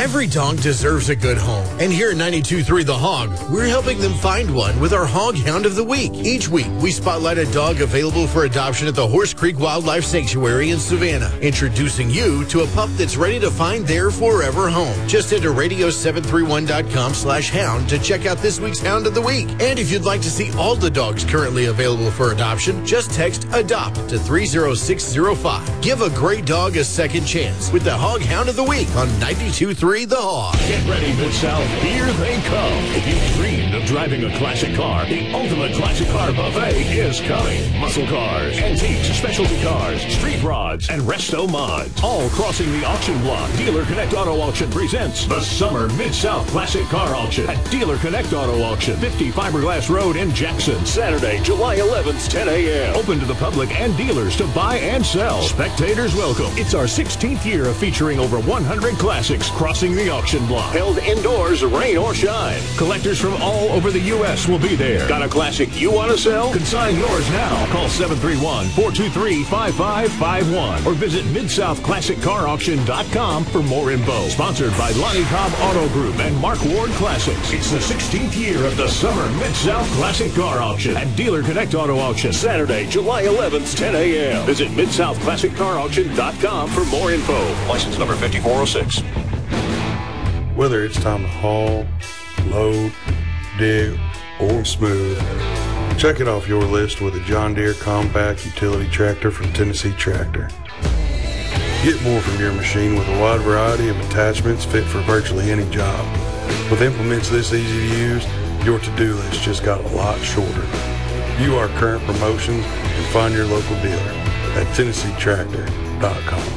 Every dog deserves a good home. And here at 92.3 The Hog, we're helping them find one with our Hog Hound of the Week. Each week, we spotlight a dog available for adoption at the Horse Creek Wildlife Sanctuary in Savannah, introducing you to a pup that's ready to find their forever home. Just enter radio731.com/hound to check out this week's Hound of the Week. And if you'd like to see all the dogs currently available for adoption, just text ADOPT to 30605. Give a great dog a second chance with the Hog Hound of the Week on 92.3 The Hog. Get ready, Mid-South. Here they come. If you dreamed of driving a classic car, the ultimate classic car buffet is coming. Muscle cars, antiques, specialty cars, street rods, and resto mods. All crossing the auction block. Dealer Connect Auto Auction presents the Summer Mid-South Classic Car Auction at Dealer Connect Auto Auction, 50 Fiberglass Road in Jackson. Saturday, July 11th, 10 a.m. Open to the public and dealers to buy and sell. Spectators welcome. It's our 16th year of featuring over 100 classics crossing the auction block. Held indoors, rain or shine. Collectors from all over the U.S. will be there. Got a classic you want to sell? Consign yours now. Call 731-423-5551 or visit MidSouthClassicCarAuction.com for more info. Sponsored by Lonnie Cobb Auto Group and Mark Ward Classics. It's the 16th year of the Summer Mid-South Classic Car Auction at Dealer Connect Auto Auction. Saturday, July 11th, 10 a.m. Visit MidSouthClassicCarAuction.com for more info. License number 5406. Whether it's time to haul, load, dig, or smooth, check it off your list with a John Deere Compact Utility Tractor from Tennessee Tractor. Get more from your machine with a wide variety of attachments fit for virtually any job. With implements this easy to use, your to-do list just got a lot shorter. View our current promotions and find your local dealer at TennesseeTractor.com.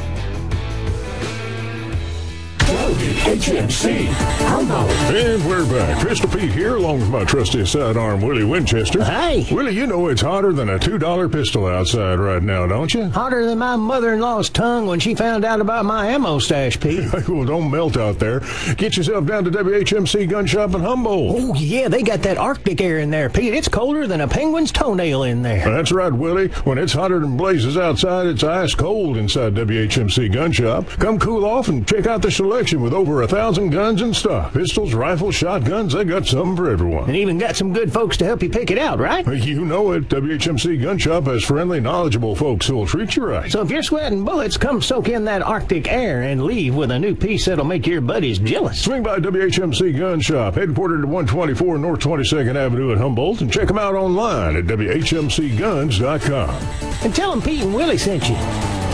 HMC Humboldt. And we're back. Pistol Pete here, along with my trusty sidearm, Willie Winchester. Hey. Willie, you know it's hotter than a $2 pistol outside right now, don't you? Hotter than my mother-in-law's tongue when she found out about my ammo stash, Pete. Well, don't melt out there. Get yourself down to WHMC Gun Shop in Humboldt. Oh, yeah, they got that Arctic air in there, Pete. It's colder than a penguin's toenail in there. That's right, Willie. When it's hotter than blazes outside, it's ice cold inside WHMC Gun Shop. Come cool off and check out the selection with over 1,000 guns in stock. Pistols, rifles, shotguns, they got something for everyone. And even got some good folks to help you pick it out, right? You know it. WHMC Gun Shop has friendly, knowledgeable folks who'll treat you right. So if you're sweating bullets, come soak in that Arctic air and leave with a new piece that'll make your buddies jealous. Swing by WHMC Gun Shop, headquartered at 124 North 22nd Avenue in Humboldt, and check them out online at WHMCguns.com. And tell them Pete and Willie sent you.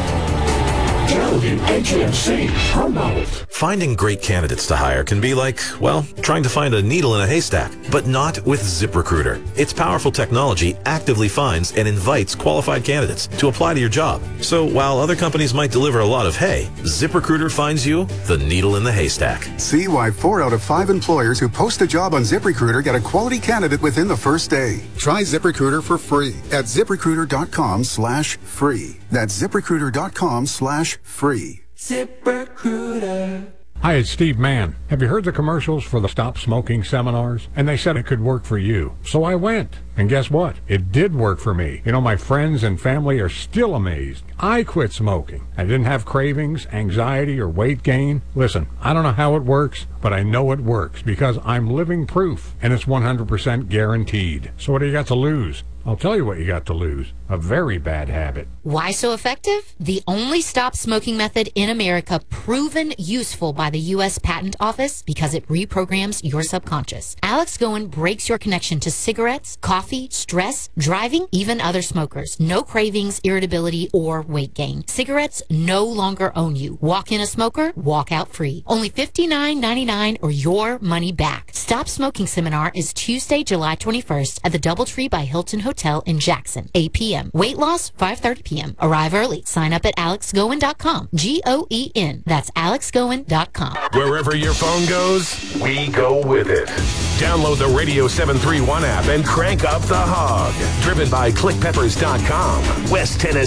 HMC Humboldt. Finding great candidates to hire can be like, well, trying to find a needle in a haystack, but not with ZipRecruiter. Its powerful technology actively finds and invites qualified candidates to apply to your job. So while other companies might deliver a lot of hay, ZipRecruiter finds you the needle in the haystack. See why 4 out of 5 employers who post a job on ZipRecruiter get a quality candidate within the first day. Try ZipRecruiter for free at ZipRecruiter.com/free. That's ZipRecruiter.com/free. ZipRecruiter. Hi, it's Steve Mann. Have you heard the commercials for the Stop Smoking seminars? And they said it could work for you. So I went. And guess what? It did work for me. You know, my friends and family are still amazed. I quit smoking. I didn't have cravings, anxiety, or weight gain. Listen, I don't know how it works, but I know it works because I'm living proof. And it's 100% guaranteed. So what do you got to lose? I'll tell you what you got to lose. A very bad habit. Why so effective? The only stop smoking method in America proven useful by the U.S. Patent Office because it reprograms your subconscious. Alex Goen breaks your connection to cigarettes, coffee, stress, driving, even other smokers. No cravings, irritability, or weight gain. Cigarettes no longer own you. Walk in a smoker, walk out free. Only $59.99 or your money back. Stop Smoking Seminar is Tuesday, July 21st at the Doubletree by Hilton Hotel in Jackson, 8 p.m. Weight loss, 5:30 p.m. Arrive early. Sign up at AlexGoen.com. Goen. That's AlexGoen.com. Wherever your phone goes, we go with it. Download the Radio 731 app and crank up the hog. Driven by ClickPeppers.com. West Tennessee.